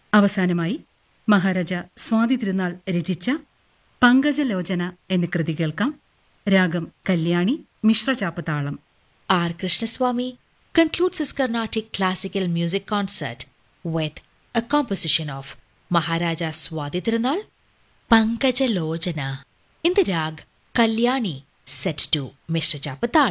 അവസാനമായി മഹാരാജ സ്വാതി തിരുനാൾ രചിച്ച പങ്കജലോചന എന്ന കൃതി കേൾക്കാം. രാഗം കല്യാണി, മിശ്രചാപ്പ് താളം. R. Krishnaswamy concludes his Carnatic classical music concert with a composition of Maharaja Swadhi Tirunal, Pankajalochana in the rag Kalyani set to Mishra Chapatal.